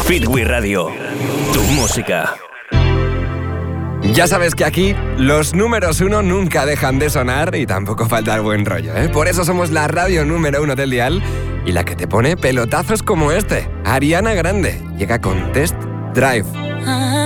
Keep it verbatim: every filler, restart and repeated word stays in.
Fitwi Radio, tu música. Ya sabes que aquí los números uno nunca dejan de sonar y tampoco falta el buen rollo, ¿eh? Por eso somos la radio número uno del dial y la que te pone pelotazos como este. Ariana Grande llega con Test Drive.